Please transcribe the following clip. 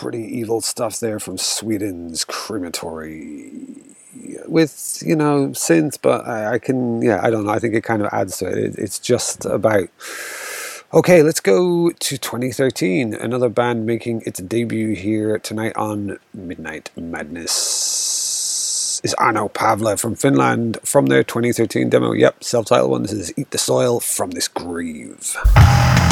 pretty evil stuff there from Sweden's Crematory. With, synth, but I don't know. I think it kind of adds to it. It's just about... Okay, let's go to 2013. Another band making its debut here tonight on Midnight Madness is Arno Pavla from Finland, from their 2013 demo. Yep, self-titled one. This is Eat the Soil from This Grave.